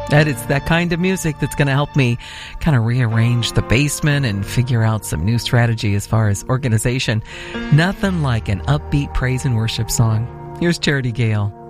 And it's that kind of music that's going to help me kind of rearrange the basement and figure out some new strategy as far as organization. Nothing like an upbeat praise and worship song. Here's Charity Gale.